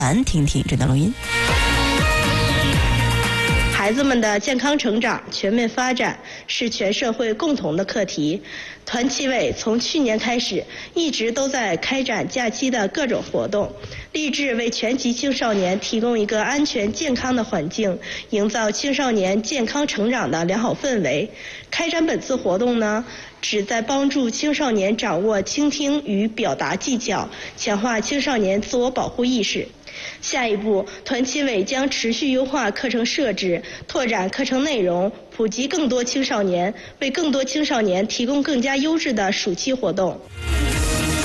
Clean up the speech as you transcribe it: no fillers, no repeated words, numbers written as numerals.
听听这段录音。 孩子们的健康成长、全面发展是全社会共同的课题。团纪委从去年开始，一直都在开展假期的各种活动，立志为全级青少年提供一个安全健康的环境，营造青少年健康成长的良好氛围。开展本次活动呢，旨在帮助青少年掌握倾听与表达技巧，强化青少年自我保护意识。下一步，团纪委将持续优化课程设置，拓展课程内容，普及更多青少年，为更多青少年提供更加优质的暑期活动。